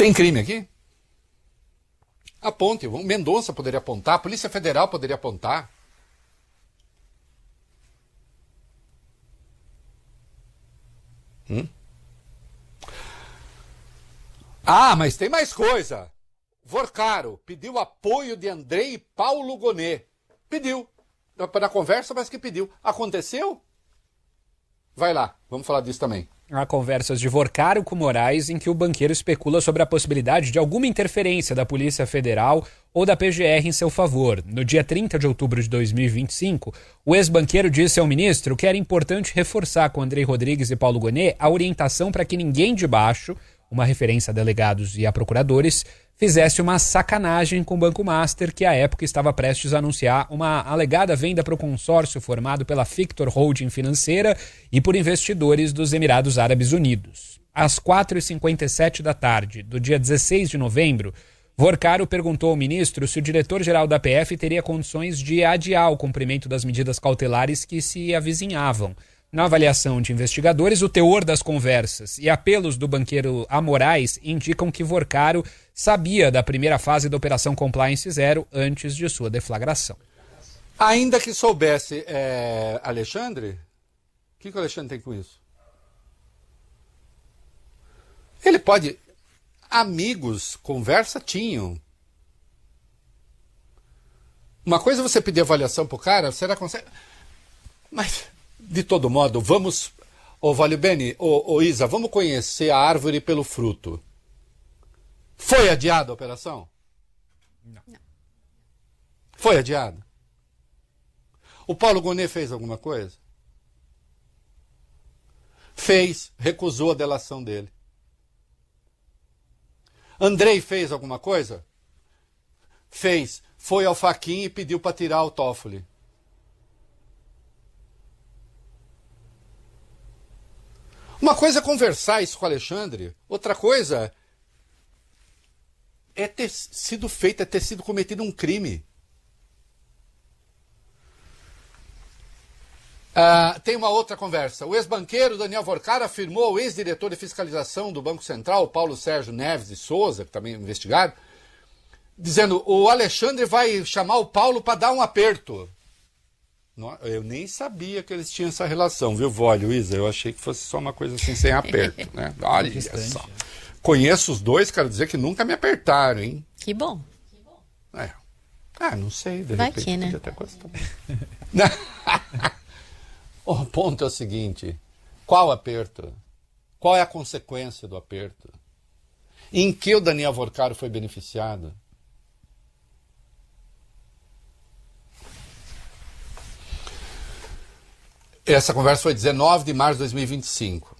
Tem crime aqui? Aponte. O Mendonça poderia apontar, a Polícia Federal poderia apontar. Ah, mas tem mais coisa. Vorcaro pediu apoio de Andrei e Paulo Gonet. Pediu. Para a conversa, mas que pediu. Aconteceu? Vai lá, vamos falar disso também. Há conversas de Vorcaro com Moraes em que o banqueiro especula sobre a possibilidade de alguma interferência da Polícia Federal ou da PGR em seu favor. No dia 30 de outubro de 2025, o ex-banqueiro disse ao ministro que era importante reforçar com Andrei Rodrigues e Paulo Gonet a orientação para que ninguém de baixo, uma referência a delegados e a procuradores, fizesse uma sacanagem com o Banco Master, que à época estava prestes a anunciar uma alegada venda para o consórcio formado pela Fictor Holding Financeira e por investidores dos Emirados Árabes Unidos. Às 4h57 da tarde do dia 16 de novembro, Vorcaro perguntou ao ministro se o diretor-geral da PF teria condições de adiar o cumprimento das medidas cautelares que se avizinhavam. Na avaliação de investigadores, o teor das conversas e apelos do banqueiro a Moraes indicam que Vorcaro sabia da primeira fase da Operação Compliance Zero antes de sua deflagração. Ainda que soubesse, Alexandre, o que o Alexandre tem com isso? Ele pode... Amigos, conversa tinham. Uma coisa é você pedir avaliação pro cara, será que consegue... Mas... De todo modo, vamos, Valio Bene, Isa, vamos conhecer a árvore pelo fruto. Foi adiada a operação? Não. Foi adiada? O Paulo Gonet fez alguma coisa? Fez, recusou a delação dele. Andrei fez alguma coisa? Fez, foi ao Fachin e pediu para tirar o Toffoli. Uma coisa é conversar isso com o Alexandre, outra coisa é ter sido feito, é ter sido cometido um crime. Tem uma outra conversa. O ex-banqueiro Daniel Vorcaro afirmou ao ex-diretor de fiscalização do Banco Central, Paulo Sérgio Neves de Souza, que também é investigado, dizendo: o Alexandre vai chamar o Paulo para dar um aperto. Eu nem sabia que eles tinham essa relação, viu, Vólio, Isa? Eu achei que fosse só uma coisa assim, sem aperto, né? Olha só. Conheço os dois, quero dizer que nunca me apertaram, hein? Que bom. Não sei, de Vai repente que, né? podia até gostar. O ponto é o seguinte, qual aperto? Qual é a consequência do aperto? Em que o Daniel Vorcaro foi beneficiado? Essa conversa foi 19 de março de 2025.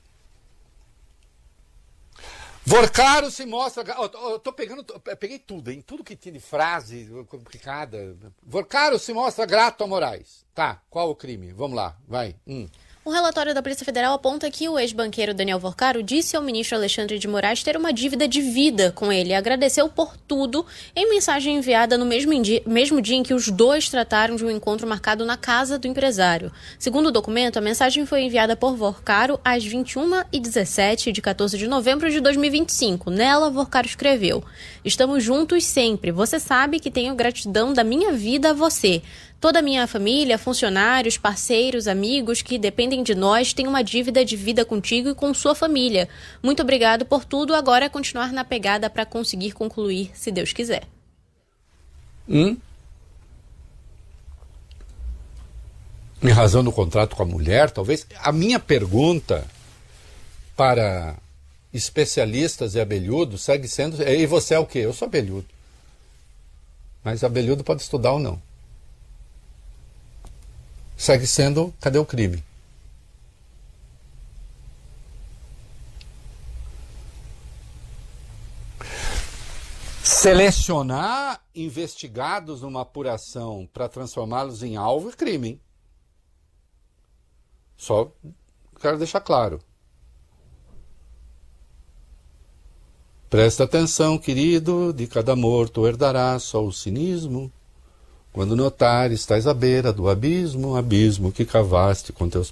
Vorcaro se mostra... Peguei tudo, hein? Tudo que tinha de frase complicada. Vorcaro se mostra grato a Moraes. Tá, qual o crime? Vamos lá, vai. Um relatório da Polícia Federal aponta que o ex-banqueiro Daniel Vorcaro disse ao ministro Alexandre de Moraes ter uma dívida de vida com ele e agradeceu por tudo em mensagem enviada no mesmo dia em que os dois trataram de um encontro marcado na casa do empresário. Segundo o documento, a mensagem foi enviada por Vorcaro às 21h17 de 14 de novembro de 2025. Nela, Vorcaro escreveu: "Estamos juntos sempre. Você sabe que tenho gratidão da minha vida a você. Toda a minha família, funcionários, parceiros, amigos que dependem de nós têm uma dívida de vida contigo e com sua família. Muito obrigado por tudo. Agora é continuar na pegada para conseguir concluir, se Deus quiser." Em razão do contrato com a mulher, talvez. A minha pergunta para especialistas e abelhudos segue sendo: e você é o quê? Eu sou abelhudo. Mas abelhudo pode estudar ou não. Segue sendo: cadê o crime? Selecionar investigados numa apuração para transformá-los em alvo é crime, hein? Só quero deixar claro. Presta atenção, querido, de cada morto herdarás só o cinismo. Quando notares, estás à beira do abismo, abismo que cavaste com teus